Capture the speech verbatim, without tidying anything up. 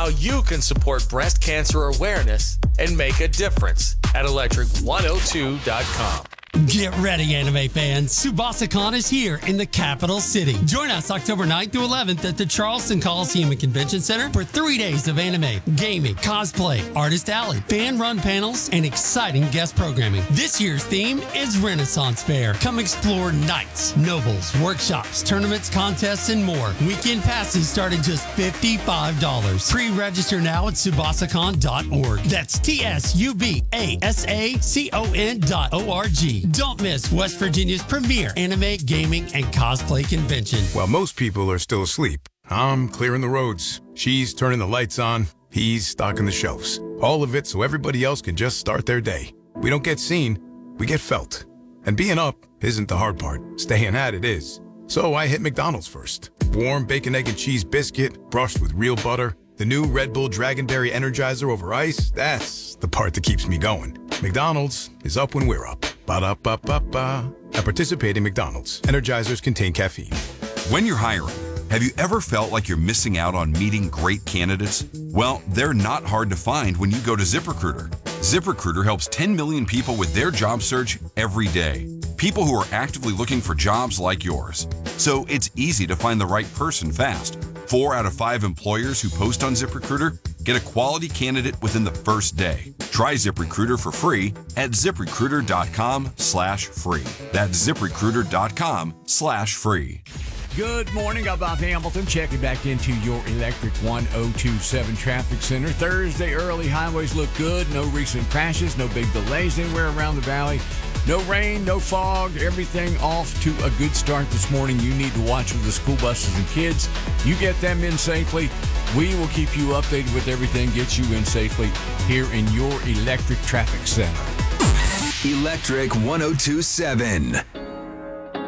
you can support breast cancer awareness and make a difference at electric one oh two dot com. Get ready, anime fans. SubasaCon is here in the capital city. Join us October ninth through eleventh at the Charleston Coliseum and Convention Center for three days of anime, gaming, cosplay, artist alley, fan-run panels, and exciting guest programming. This year's theme is Renaissance Fair. Come explore nights, nobles, workshops, tournaments, contests, and more. Weekend passes start at just fifty-five dollars. Pre-register now at subasacon dot org. That's T S U B A S A C O N dot O R G. Don't miss West Virginia's premier anime, gaming, and cosplay convention. While most people are still asleep, I'm clearing the roads. She's turning the lights on. He's stocking the shelves. All of it so everybody else can just start their day. We don't get seen, we get felt. And being up isn't the hard part. Staying at it is. So I hit McDonald's first. Warm bacon, egg, and cheese biscuit, brushed with real butter. The new Red Bull Dragonberry Energizer over ice, that's the part that keeps me going. McDonald's is up when we're up. Ba-da-ba-ba-ba. At participating McDonald's, Energizers contain caffeine. When you're hiring, have you ever felt like you're missing out on meeting great candidates? Well, they're not hard to find when you go to ZipRecruiter. ZipRecruiter helps ten million people with their job search every day. People who are actively looking for jobs like yours. So it's easy to find the right person fast. Four out of five employers who post on ZipRecruiter get a quality candidate within the first day. Try ZipRecruiter for free at ZipRecruiter.com slash free. That's ZipRecruiter.com slash free. Good morning. I'm Bob Hamilton checking back into your Electric one oh two point seven Traffic Center. Thursday early, highways look good. No recent crashes, no big delays anywhere around the valley. No rain, no fog, everything off to a good start this morning. You need to watch with the school buses and kids. You get them in safely. We will keep you updated with everything, get you in safely here in your Electric Traffic Center. Electric one oh two point seven.